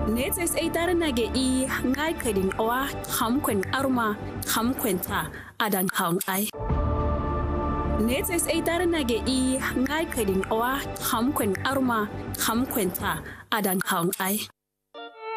Netes eitar nage I ngai kedin owa hamkwen arma hamkwenta adan haun ai. Netes eitar nage I ngai kedin owa hamkwen arma hamkwenta adan haun ai.